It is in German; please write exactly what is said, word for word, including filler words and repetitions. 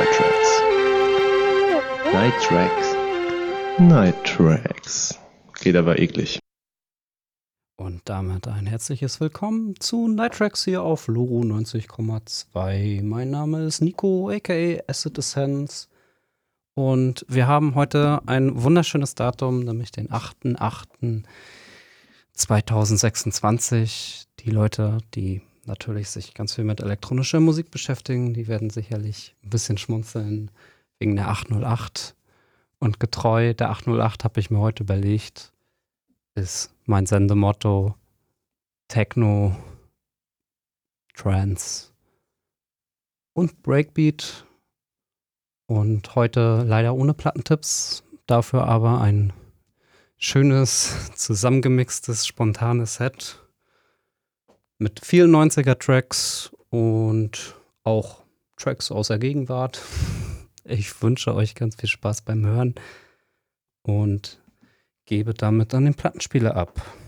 Night Tracks. Night Tracks. Night Tracks. Geht aber eklig. Und damit ein herzliches Willkommen zu Night Tracks hier auf Loro neunzig Komma zwei. Mein Name ist Nico, aka Acid Essence. Und wir haben heute ein wunderschönes Datum, nämlich den achter achter zweitausendsechsundzwanzig. Die Leute, die natürlich sich ganz viel mit elektronischer Musik beschäftigen, die werden sicherlich ein bisschen schmunzeln wegen der acht null acht. Und getreu der acht null acht habe ich mir heute überlegt, ist mein Sendemotto Techno, Trance und Breakbeat. Und heute leider ohne Plattentipps, dafür aber ein schönes, zusammengemixtes, spontanes Set mit vielen neunziger-Tracks und auch Tracks aus der Gegenwart. Ich wünsche euch ganz viel Spaß beim Hören und gebe damit an den Plattenspieler ab.